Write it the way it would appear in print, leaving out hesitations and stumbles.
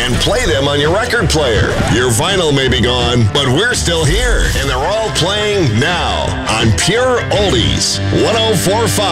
and play them on your record player. Your vinyl may be gone, but we're still here, and they're all playing now on Pure Oldies 104.5.